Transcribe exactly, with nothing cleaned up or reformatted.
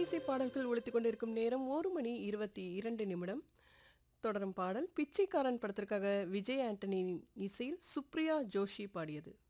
திரையிசை பாடல்கள் ஒலித்துக் கொண்டிருக்கும் நேரம் ஒரு மணி இருபத்தி இரண்டு நிமிடம். தொடரும் பாடல் பிச்சைக்காரன் படத்திற்காக விஜய் ஆண்டனியின் இசையில் சுப்ரியா ஜோஷி பாடியது.